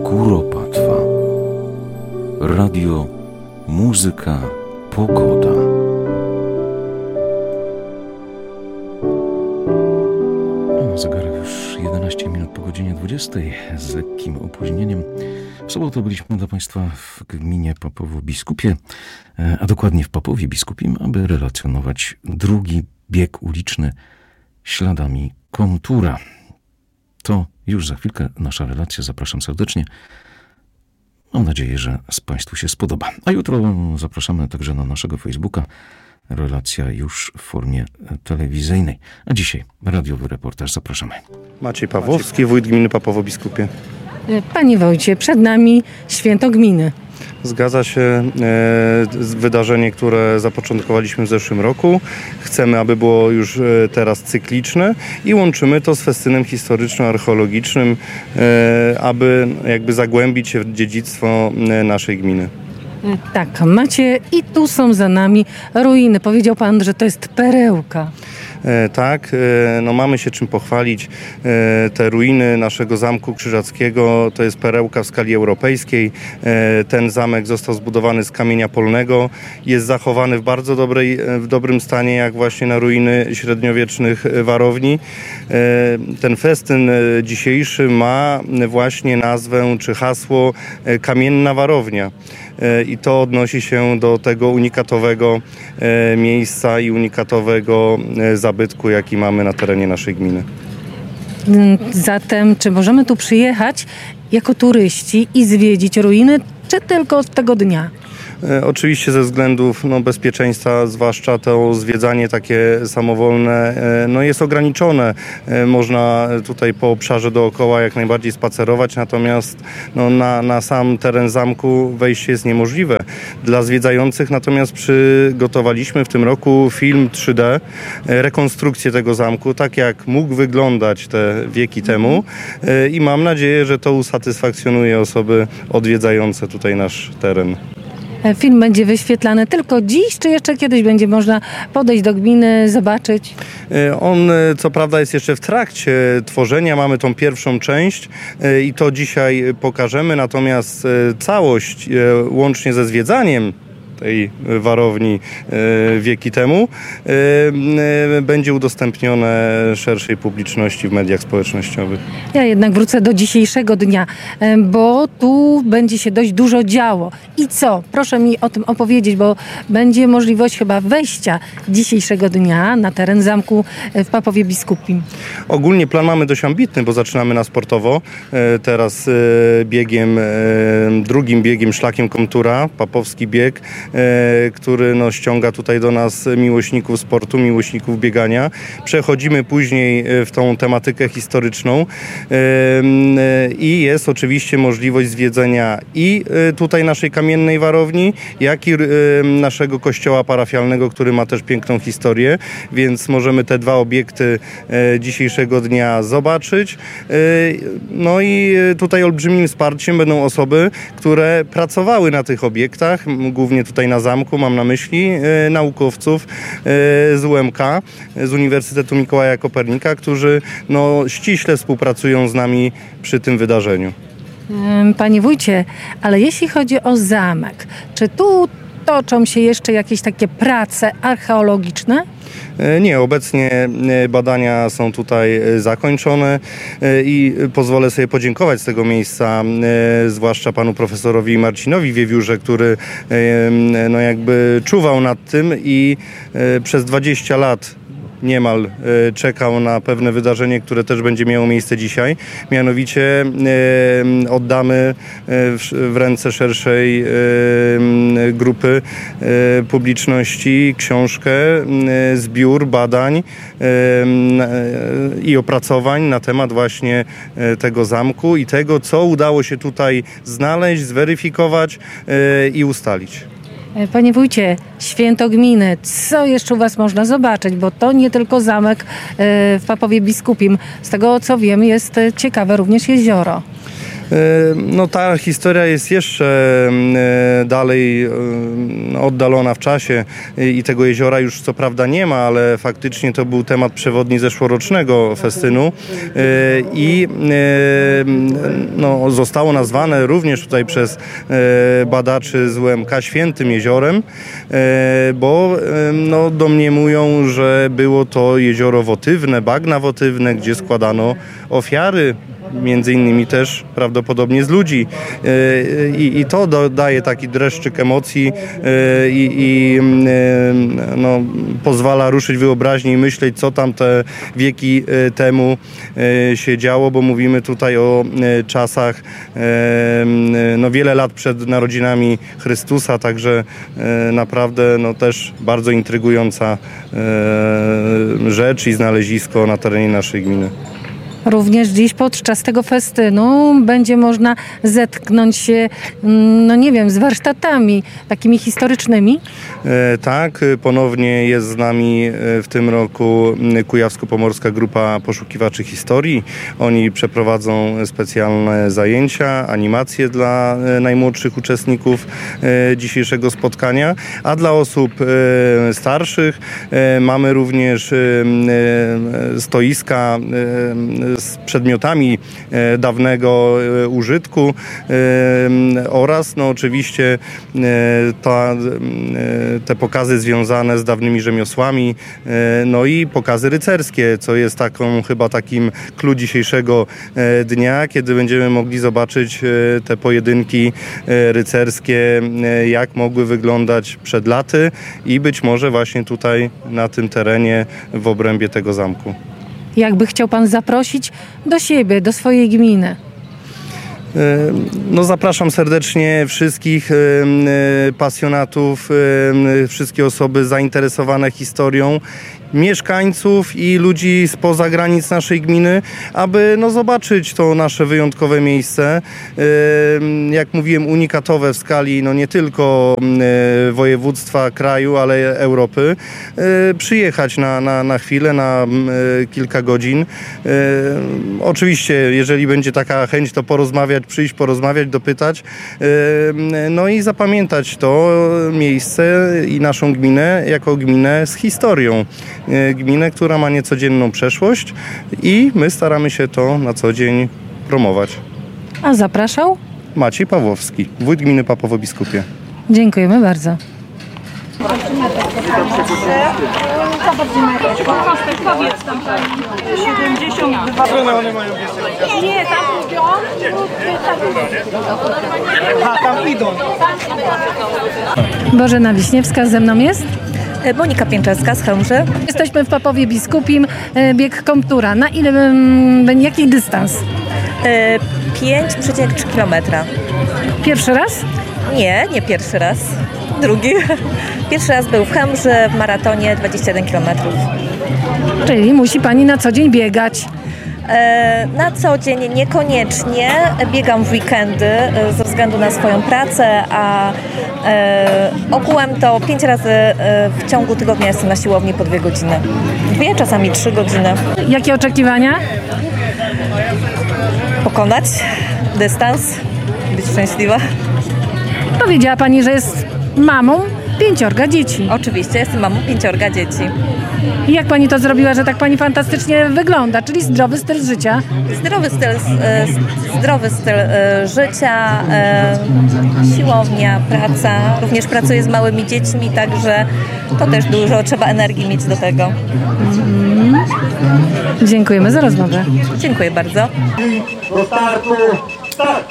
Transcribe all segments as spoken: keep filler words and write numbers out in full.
Kuropatwa. Radio, muzyka, pogoda. O, zegarek już jedenaście minut po godzinie dwudziestej z lekkim opóźnieniem. W sobotę byliśmy dla Państwa w gminie Papowo-Biskupie, a dokładnie w Papowie Biskupim, aby relacjonować drugi bieg uliczny śladami Komtura. To już za chwilkę nasza relacja. Zapraszam serdecznie. Mam nadzieję, że z Państwu się spodoba. A jutro zapraszamy także na naszego Facebooka. Relacja już w formie telewizyjnej. A dzisiaj radiowy reportaż. Zapraszamy. Maciej Pawłowski, wójt gminy Papowo-Biskupie. Panie wójcie, przed nami święto gminy. Zgadza się, e, wydarzenie, które zapoczątkowaliśmy w zeszłym roku. Chcemy, aby było już e, teraz cykliczne i łączymy to z festynem historyczno-archeologicznym, e, aby jakby zagłębić się w dziedzictwo e, naszej gminy. Tak, macie i tu są za nami ruiny. Powiedział pan, że to jest perełka. E, tak, e, no mamy się czym pochwalić. E, te ruiny naszego Zamku Krzyżackiego to jest perełka w skali europejskiej. E, ten zamek został zbudowany z kamienia polnego. Jest zachowany w bardzo dobrej, w dobrym stanie, jak właśnie na ruiny średniowiecznych warowni. E, ten festyn dzisiejszy ma właśnie nazwę czy hasło e, Kamienna Warownia. I to odnosi się do tego unikatowego miejsca i unikatowego zabytku, jaki mamy na terenie naszej gminy. Zatem, czy możemy tu przyjechać jako turyści i zwiedzić ruiny, czy tylko tego dnia? Oczywiście ze względów no, bezpieczeństwa, zwłaszcza to zwiedzanie takie samowolne no, jest ograniczone. Można tutaj po obszarze dookoła jak najbardziej spacerować, natomiast no, na, na sam teren zamku wejście jest niemożliwe. Dla zwiedzających natomiast przygotowaliśmy w tym roku film trzy D, rekonstrukcję tego zamku, tak jak mógł wyglądać te wieki temu i mam nadzieję, że to usatysfakcjonuje osoby odwiedzające tutaj nasz teren. Film będzie wyświetlany tylko dziś, czy jeszcze kiedyś będzie można podejść do gminy, zobaczyć? On co prawda jest jeszcze w trakcie tworzenia, mamy tą pierwszą część i to dzisiaj pokażemy, natomiast całość łącznie ze zwiedzaniem tej warowni wieki temu będzie udostępnione szerszej publiczności w mediach społecznościowych. Ja jednak wrócę do dzisiejszego dnia, bo tu będzie się dość dużo działo. I co? Proszę mi o tym opowiedzieć, bo będzie możliwość chyba wejścia dzisiejszego dnia na teren zamku w Papowie Biskupim. Ogólnie plan mamy dość ambitny, bo zaczynamy na sportowo. Teraz biegiem, drugim biegiem szlakiem Komtura, papowski bieg, który no, ściąga tutaj do nas miłośników sportu, miłośników biegania. Przechodzimy później w tą tematykę historyczną i jest oczywiście możliwość zwiedzenia i tutaj naszej kamiennej warowni, jak i naszego kościoła parafialnego, który ma też piękną historię, więc możemy te dwa obiekty dzisiejszego dnia zobaczyć. No i tutaj olbrzymim wsparciem będą osoby, które pracowały na tych obiektach, głównie tutaj na zamku, mam na myśli e, naukowców e, z U M K, z Uniwersytetu Mikołaja Kopernika, którzy no, ściśle współpracują z nami przy tym wydarzeniu. Panie wójcie, ale jeśli chodzi o zamek, czy tu toczą się jeszcze jakieś takie prace archeologiczne? Nie, obecnie badania są tutaj zakończone i pozwolę sobie podziękować z tego miejsca, zwłaszcza panu profesorowi Marcinowi Wiewiórze, który no jakby czuwał nad tym i przez dwadzieścia lat niemal e, czekał na pewne wydarzenie, które też będzie miało miejsce dzisiaj. Mianowicie e, oddamy e, w, w ręce szerszej e, grupy e, publiczności książkę, e, zbiór badań e, e, i opracowań na temat właśnie e, tego zamku i tego, co udało się tutaj znaleźć, zweryfikować e, i ustalić. Panie wójcie, święto gminy, co jeszcze u was można zobaczyć? Bo to nie tylko zamek w Papowie Biskupim. Z tego co wiem, jest ciekawe również jezioro. No ta historia jest jeszcze dalej oddalona w czasie i tego jeziora już co prawda nie ma, ale faktycznie to był temat przewodni zeszłorocznego festynu i no, zostało nazwane również tutaj przez badaczy z U M K Świętym Jeziorem, bo no, domniemują, że było to jezioro wotywne, bagna wotywne, gdzie składano ofiary, między innymi też prawdopodobnie z ludzi. I, i to daje taki dreszczyk emocji i, i no, pozwala ruszyć wyobraźnię i myśleć, co tam te wieki temu się działo, bo mówimy tutaj o czasach no, wiele lat przed narodzinami Chrystusa, także naprawdę no, też bardzo intrygująca rzecz i znalezisko na terenie naszej gminy. Również dziś podczas tego festynu będzie można zetknąć się, no nie wiem, z warsztatami takimi historycznymi? E, tak, ponownie jest z nami w tym roku Kujawsko-Pomorska Grupa Poszukiwaczy Historii. Oni przeprowadzą specjalne zajęcia, animacje dla najmłodszych uczestników e, dzisiejszego spotkania, a dla osób e, starszych e, mamy również e, stoiska e, z przedmiotami dawnego użytku oraz no oczywiście ta, te pokazy związane z dawnymi rzemiosłami, no i pokazy rycerskie, co jest taką chyba takim clue dzisiejszego dnia, kiedy będziemy mogli zobaczyć te pojedynki rycerskie, jak mogły wyglądać przed laty i być może właśnie tutaj na tym terenie w obrębie tego zamku. Jakby chciał pan zaprosić do siebie, do swojej gminy? No, zapraszam serdecznie wszystkich pasjonatów, wszystkie osoby zainteresowane historią, mieszkańców i ludzi spoza granic naszej gminy, aby no, zobaczyć to nasze wyjątkowe miejsce, jak mówiłem, unikatowe w skali no, nie tylko województwa, kraju, ale Europy. Przyjechać na, na, na chwilę, na kilka godzin. Oczywiście, jeżeli będzie taka chęć, to porozmawiać, przyjść, porozmawiać, dopytać. No i zapamiętać to miejsce i naszą gminę jako gminę z historią. Gminę, która ma niecodzienną przeszłość i my staramy się to na co dzień promować. A zapraszał? Maciej Pawłowski, wójt gminy Papowo-Biskupie. Dziękujemy bardzo. Powiedz tam siedemdziesiąt dwa. Nie, tam mówią. A, tam idą. Bożena Wiśniewska ze mną jest. Monika Pięczewska z Chełmży. Jesteśmy w Papowie Biskupim, bieg Komtura. Na ile, jaki dystans? pięć przecinek trzy kilometra. Pierwszy raz? Nie, nie pierwszy raz. Drugi. Pierwszy raz był w Chełmży w maratonie dwadzieścia jeden kilometrów. Czyli musi pani na co dzień biegać. Na co dzień niekoniecznie. Biegam w weekendy ze względu na swoją pracę, a ogółem to pięć razy w ciągu tygodnia jestem na siłowni po dwie godziny. Dwie, czasami trzy godziny. Jakie oczekiwania? Pokonać dystans, być szczęśliwa. Powiedziała pani, że jest mamą pięciorga dzieci. Oczywiście, jestem mamą pięciorga dzieci. I jak pani to zrobiła, że tak pani fantastycznie wygląda, czyli zdrowy styl życia? Zdrowy styl, zdrowy styl życia, siłownia, praca. Również pracuję z małymi dziećmi, także to też dużo trzeba energii mieć do tego. Mm. Dziękujemy za rozmowę. Dziękuję bardzo. Do startu, start!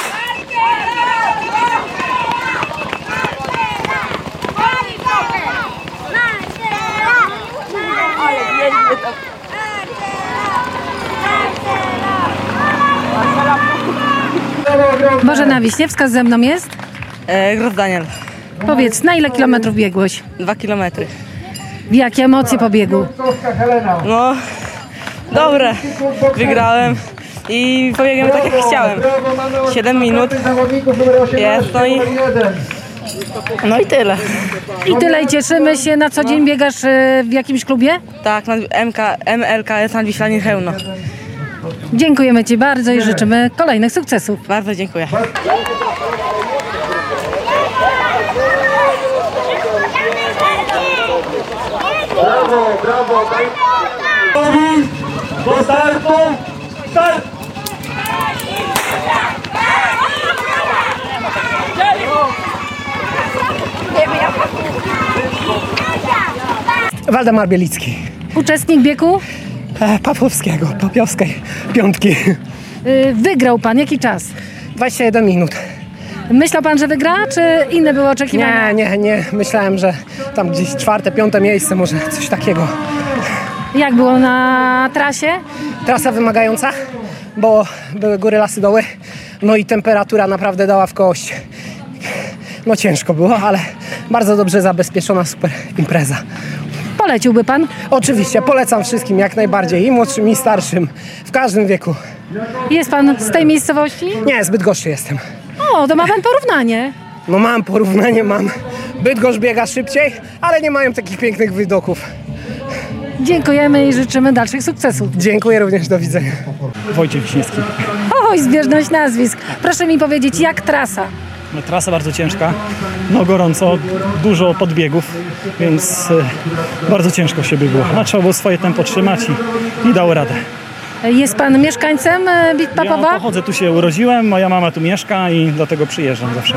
Bożena Wiśniewska ze mną jest. E, Grof Daniel. Powiedz, na ile kilometrów biegłeś? Dwa kilometry. Jakie emocje po biegu? No, dobre. Wygrałem i pobiegłem tak jak chciałem. siedem minut jest, no i, no i tyle. I tyle, i cieszymy się. Na co dzień biegasz w jakimś klubie? Tak, M K, M L K S Nadwiślanin Chełmno. Dziękujemy Ci bardzo i życzymy kolejnych sukcesów. Bardzo dziękuję. Brawo, brawo, gotowi do startu, start! Waldemar Bielicki, Uczestnik biegu? e, Papowskiego, Papiowskiej piątki. Y, Wygrał Pan. Jaki czas? dwadzieścia jeden minut. Myślał Pan, że wygra, czy inne były oczekiwania? Nie, nie, nie. Myślałem, że tam gdzieś czwarte, piąte miejsce, może coś takiego. Jak było na trasie? Trasa wymagająca, bo były góry, lasy, doły. No i temperatura naprawdę dała w kość. No ciężko było, ale bardzo dobrze zabezpieczona, super impreza. Poleciłby Pan? Oczywiście, polecam wszystkim jak najbardziej, i młodszym, i starszym, w każdym wieku. Jest Pan z tej miejscowości? Nie, zbyt gorszy jestem. O, to ma Pan porównanie. No mam porównanie, mam. Bydgoszcz biega szybciej, ale nie mają takich pięknych widoków. Dziękujemy i życzymy dalszych sukcesów. Dziękuję również, do widzenia. Wojciech Wiśniewski. Oj, zbieżność nazwisk. Proszę mi powiedzieć, jak trasa? No, trasa bardzo ciężka, no gorąco, dużo podbiegów, więc e, bardzo ciężko się biegło. No, trzeba było swoje tempo trzymać i, i dało radę. Jest Pan mieszkańcem e, Big Papowa? Ja pochodzę, tu się urodziłem, moja mama tu mieszka i dlatego przyjeżdżam zawsze.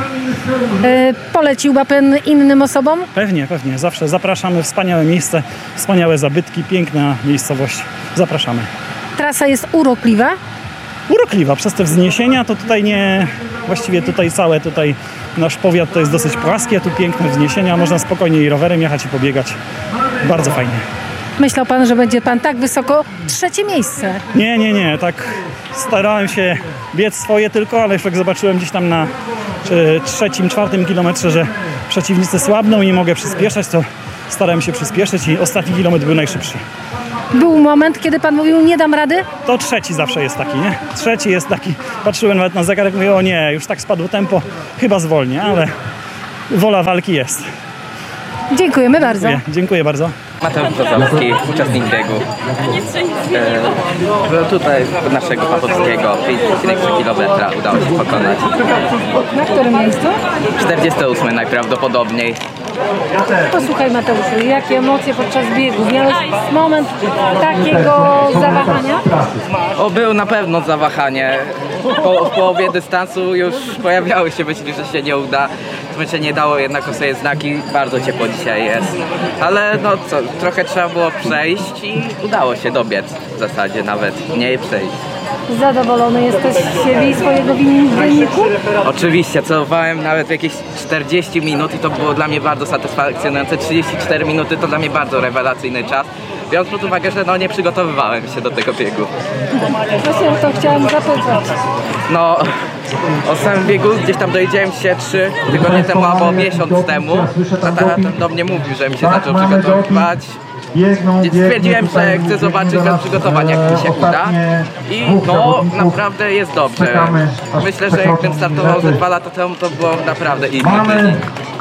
E, poleciłby Pan innym osobom? Pewnie, pewnie, zawsze zapraszamy, wspaniałe miejsce, wspaniałe zabytki, piękna miejscowość. Zapraszamy. Trasa jest urokliwa. Urokliwa, przez te wzniesienia to tutaj nie, właściwie tutaj całe, tutaj nasz powiat to jest dosyć płaskie, tu piękne wzniesienia, można spokojnie i rowerem jechać i pobiegać. Bardzo fajnie. Myślał Pan, że będzie Pan tak wysoko? Trzecie miejsce. Nie, nie, nie, tak starałem się biec swoje tylko, ale już jak zobaczyłem gdzieś tam na czy, trzecim, czwartym kilometrze, że przeciwnicy słabną i nie mogę przyspieszać, to starałem się przyspieszyć i ostatni kilometr był najszybszy. Był moment, kiedy Pan mówił, nie dam rady? To trzeci zawsze jest taki, nie? Trzeci jest taki, patrzyłem nawet na zegarek, mówię, o nie, już tak spadło tempo, chyba zwolnię, ale wola walki jest. Dziękujemy bardzo. Dziękuję, dziękuję bardzo. Mateusz Brzozowski, uczestnik biegu. E, no tutaj naszego Papowskiego pięć przecinek trzy kilometra udało się pokonać. Na którym miejscu? czterdzieste ósme najprawdopodobniej. Posłuchaj Mateuszu, jakie emocje podczas biegu? Miałeś moment takiego zawahania? O, był na pewno zawahanie. Po, w połowie dystansu już pojawiały się myśli, że się nie uda. Zmęczenie dało jednak o sobie znaki. Bardzo ciepło dzisiaj jest. Ale no co, trochę trzeba było przejść i udało się dobiec w zasadzie nawet. Nie przejść. Zadowolony jesteś z siebie i swojego wyniku? Oczywiście, celowałem nawet jakieś czterdzieści minut i to było dla mnie bardzo satysfakcjonujące. trzydzieści cztery minuty to dla mnie bardzo rewelacyjny czas. Biorąc pod uwagę, że no nie przygotowywałem się do tego biegu. Właśnie to chciałam zapytać. No, o samym biegu gdzieś tam dowiedziałem się trzy tygodnie temu albo miesiąc temu. A tata do mnie mówił, że mi się zaczął przygotowywać. Stwierdziłem, że chcę zobaczyć bez przygotowań, jak mi się uda. I no, naprawdę jest dobrze. Myślę, że jakbym startował ze dwa lata temu, to było naprawdę inny wynik.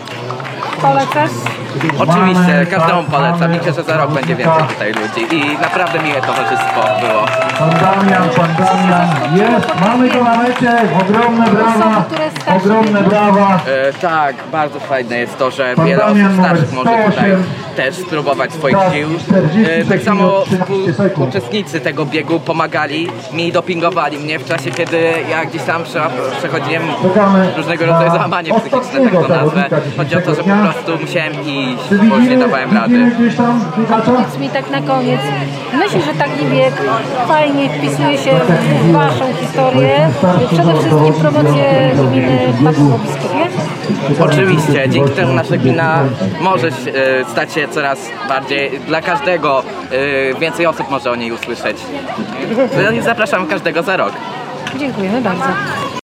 Polecasz? Oczywiście, każdemu polecam. Liczę, że za rok będzie więcej tutaj ludzi i naprawdę miłe towarzystwo było. Pan Damian, pan Damian, jest, mamy go na mecie, ogromne brawa, ogromne brawa. E, tak, bardzo fajne jest to, że wiele osób starszych może tutaj też spróbować swoich sił. E, tak samo uczestnicy tego biegu pomagali mi, dopingowali mnie w czasie, kiedy ja gdzieś tam przechodziłem różnego rodzaju załamanie psychiczne, tak to nazwę. Chodzi o to, że po prostu musiałem iść, bo już nie dawałem rady. Powiedz mi tak na koniec, myślisz, że taki bieg fajnie wpisuje się w Waszą historię? Przede wszystkim promocję gminy Papowo-Biskupie? Oczywiście, dzięki temu nasza gmina może e, stać się coraz bardziej, dla każdego e, więcej osób może o niej usłyszeć. Zapraszam każdego za rok. Dziękujemy bardzo.